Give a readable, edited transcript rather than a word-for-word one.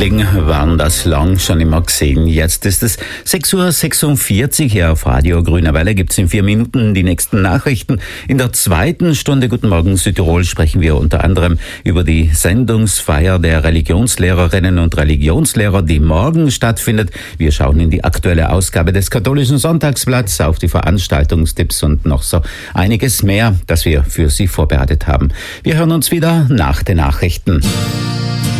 Frühling waren das lang schon immer gesehen. Jetzt ist es 6:46 Uhr hier auf Radio Grüner Welle. Gibt's in 4 Minuten die nächsten Nachrichten. In der zweiten Stunde Guten Morgen Südtirol sprechen wir unter anderem über die Sendungsfeier der Religionslehrerinnen und Religionslehrer, die morgen stattfindet. Wir schauen in die aktuelle Ausgabe des Katholischen Sonntagsblatts auf die Veranstaltungstipps und noch so einiges mehr, das wir für Sie vorbereitet haben. Wir hören uns wieder nach den Nachrichten.